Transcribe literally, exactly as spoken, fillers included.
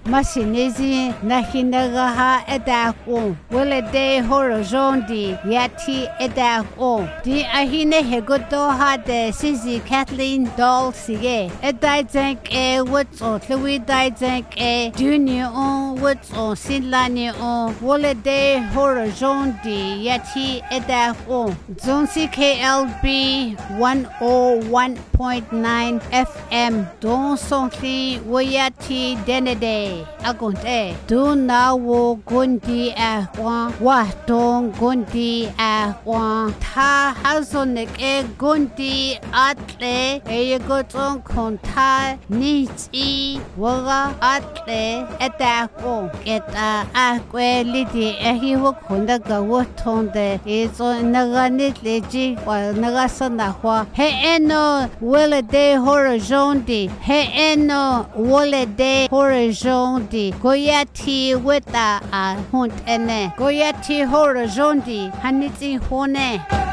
Masinezi Nahinagaha Edako, Willade Horozondi, Yati Edako, Di Ahine Hegodoha de Sizi Kathleen Doll Sige, Edizank E Woods or Louis Dizank E, Junior on Woods or Sinlani on, Willade Horozondi, Yati Edako, Zonsi K L B one oh one point nine F M, Don Sonti Wayati Denede, Agunte, Do Na Wo Gundi Ahwan, Waton Gundi Ahwan, Ta Hazonik E Gundi Atle, Egoton Konta, Niti, Waga Atle, Etako, Eta Aqua Lidi, Ehiwo Kundaga Wotonde, is on Naganit Leji, while Nagasana, He Eno, Willa de Horizondi, He Eno, Willa de Horizondi, Goyati Wita, a Hunt Ene, Goyati Horizondi, Haniti Hone.